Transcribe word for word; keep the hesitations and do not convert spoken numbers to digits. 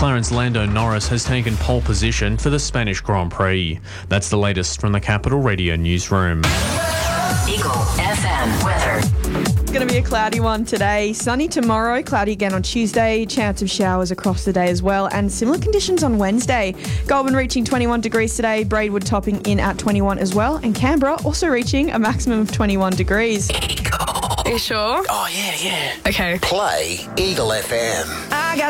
McLaren's Lando Norris has taken pole position for the Spanish Grand Prix. That's the latest from the Capital Radio newsroom. Eagle F M weather. It's going to be a cloudy one today. Sunny tomorrow, cloudy again on Tuesday. Chance of showers across the day as well. And similar conditions on Wednesday. Goulburn reaching twenty-one degrees today. Braidwood topping in at twenty-one as well. And Canberra also reaching a maximum of twenty-one degrees. Are you sure? Oh, yeah, yeah. Okay. Play Eagle F M. I got